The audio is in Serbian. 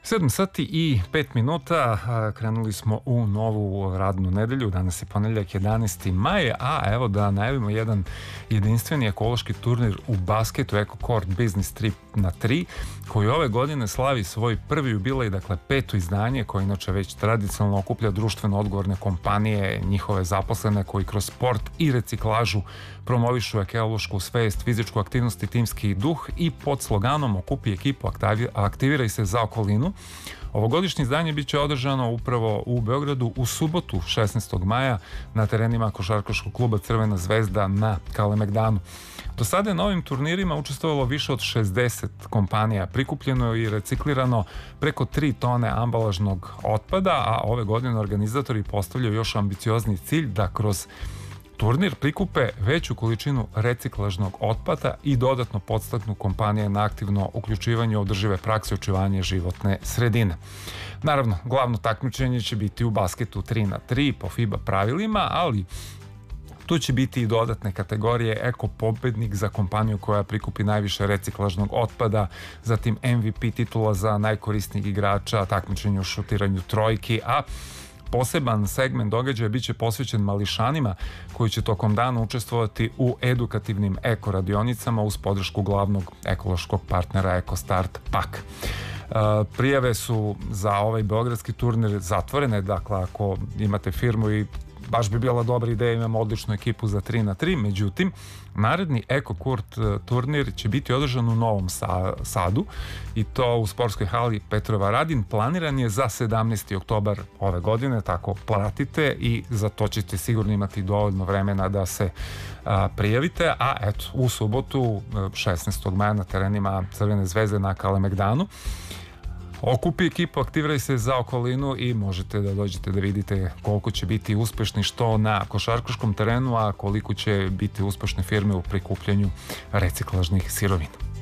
7 sati i 5 minuta, krenuli smo u novu radnu nedelju, danas je ponedjeljak 11. maj, a evo da najavimo jedan jedinstveni ekološki turnir u basketu EcoCourt Business 3x3, koji ove godine slavi svoj prvi jubilej, dakle 5. izdanje, koje inače već tradicionalno okuplja društveno odgovorne kompanije, njihove zaposlene koji kroz sport i reciklažu promovišu ekološku svest, fizičku aktivnost i timski duh i pod sloganom Okupi ekipu, aktiviraj se za okolinu. Ovogodišnje izdanje bit će održano upravo u Beogradu u subotu 16. maja na terenima košarkaškog kluba Crvena zvezda na Kalemegdanu. Do sada je na ovim turnirima učestvovalo više od 60 kompanija, prikupljeno i reciklirano preko 3 tone ambalažnog otpada, a ove godine organizatori postavljaju još ambiciozni cilj da kroz turnir prikupe veću količinu reciklažnog otpada i dodatno podstaknu kompanije na aktivno uključivanje održive prakse očuvanja životne sredine. Naravno, glavno takmičenje će biti u basketu 3x3 po FIBA pravilima, ali tu će biti i dodatne kategorije Eko pobednik za kompaniju koja prikupi najviše reciklažnog otpada, zatim MVP titula za najkorisnijeg igrača, takmičenje u šutiranju trojki, a poseban segment događaja biće posvećen mališanima koji će tokom dana učestvovati u edukativnim eko radionicama uz podršku glavnog ekološkog partnera EcoStart Pak. Prijave su za ovaj beogradski turnir zatvorene, dakle ako imate firmu i baš bi bila dobra ideja, imamo odličnu ekipu za 3x3, međutim, naredni EcoCourt turnir će biti održan u Novom Sadu i to u sportskoj hali Petrova Radin. Planiran je za 17. oktobar ove godine, tako pratite i za to ćete sigurno imati dovoljno vremena da se prijavite, a eto, u subotu 16. maja na terenima Crvene zvezde na Kalemegdanu okupi ekipu, aktiviraj se za okolinu i možete da dođete da vidite koliko će biti uspešni što na košarkaškom terenu, a koliko će biti uspešne firme u prikupljanju reciklažnih sirovina.